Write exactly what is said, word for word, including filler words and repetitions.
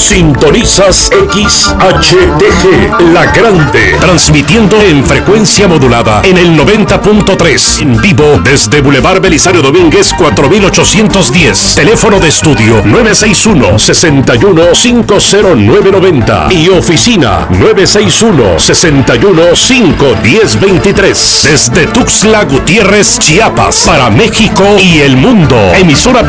Sintonizas X H T G, La Grande, transmitiendo en frecuencia modulada en el noventa punto tres, en vivo desde Boulevard Belisario Domínguez cuatro mil ochocientos diez, teléfono de estudio nueve seis uno, seis uno cinco cero nueve nueve cero y oficina nueve seis uno, seis uno cinco uno cero dos tres, desde Tuxtla Gutiérrez, Chiapas, para México y el mundo. Emisora